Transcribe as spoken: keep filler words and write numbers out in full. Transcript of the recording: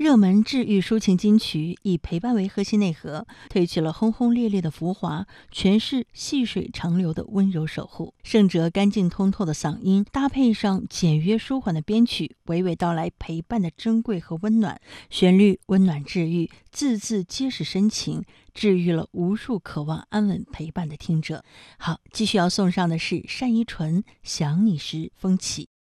热门治愈抒情金曲以陪伴为核心内核，褪去了轰轰烈烈的浮华，诠释细水长流的温柔守护。盛哲干净通透的嗓音，搭配上简约舒缓的编曲，娓娓道来陪伴的珍贵和温暖。旋律温暖治愈，字字皆是深情，治愈了无数渴望安稳陪伴的听者。好，继续要送上的是单依纯《想你时风起》。